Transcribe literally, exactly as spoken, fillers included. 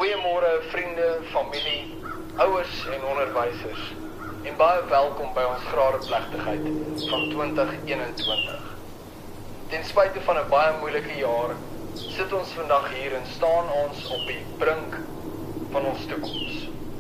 Goeiemôre vriende, familie, ouers en onderwysers en baie welkom by ons gradeplegtigheid van twintig eenentwintig. Ten spyte van 'n baie moeilike jaar, sit ons vandag hier en staan ons op die brink van ons toekoms.